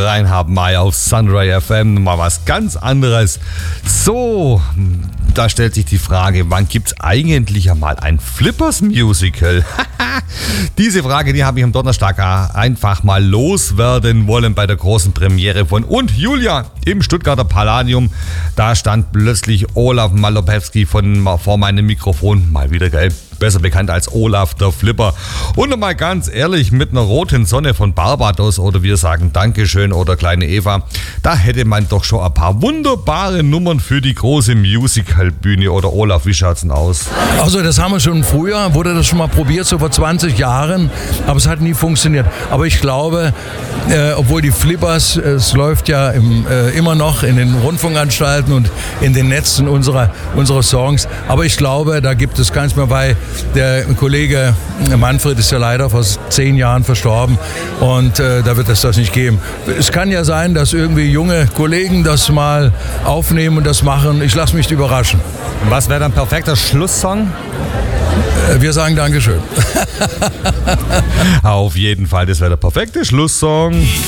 Reinhard May auf Sunray FM. Mal was ganz anderes. So, da stellt sich die Frage, wann gibt es eigentlich einmal ein Flippers-Musical? Diese Frage, die habe ich am Donnerstag einfach mal loswerden wollen bei der großen Premiere von Und Julia im Stuttgarter Palladium. Da stand plötzlich Olaf Malopewski vor meinem Mikrofon, mal wieder, gell? Besser bekannt als Olaf der Flipper. Und mal ganz ehrlich, mit einer roten Sonne von Barbados oder wir sagen Dankeschön oder Kleine Eva, da hätte man doch schon ein paar wunderbare Nummern für die große Musicalbühne. Oder Olaf, wie schaut's denn aus? Also das haben wir schon früher, wurde das schon mal probiert, so vor 20 Jahren, aber es hat nie funktioniert. Aber ich glaube, obwohl die Flippers, es läuft ja immer noch in den Rundfunkanstalten und in den Netzen unserer Songs, aber ich glaube, da gibt es keins mehr, weil der Kollege Manfred ist ja leider vor 10 Jahren verstorben und da wird es das nicht geben. Es kann ja sein, dass irgendwie junge Kollegen das mal aufnehmen und das machen. Ich lasse mich überraschen. Was wäre dann perfekter Schlusssong? Wir sagen Dankeschön. Auf jeden Fall, das wäre der perfekte Schlusssong.